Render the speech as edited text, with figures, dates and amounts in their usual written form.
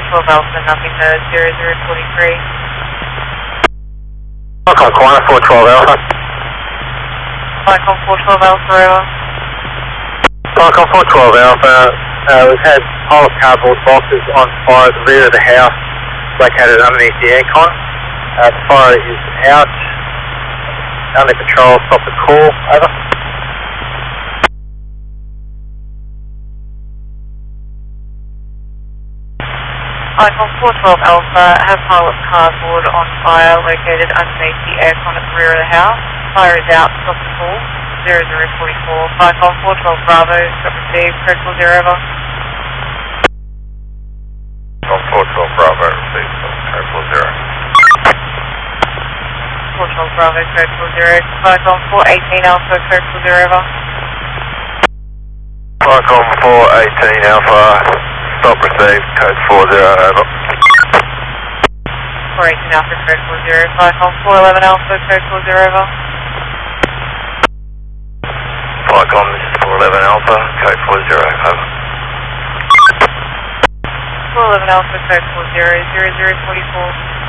412 Alpha, nothing to 0043. Falcon Corner 412 Alpha. Falcon 412 Alpha, over. Falcon 412 Alpha, we've had whole cardboard boxes on fire at the rear of the house, located underneath the aircon. The fire is out. Under control, stop the call, over. Icon 412 Alpha, have pile of cardboard on fire located underneath the aircon at the rear of the house. Fire is out, stop the call, 0044. Icon 412 Bravo, stop received, code 40 over. Icon 412 Bravo, received, code 40. 412 Bravo, code 40. Icon 418 Alpha, code 40 over. Icon 418 Alpha, stop received, code 40 over. 418 Alpha, code 40. Icon 411 Alpha, code 40 over. Icon, this is 411 Alpha, code 40 over. 411 Alpha, code 40, 0044.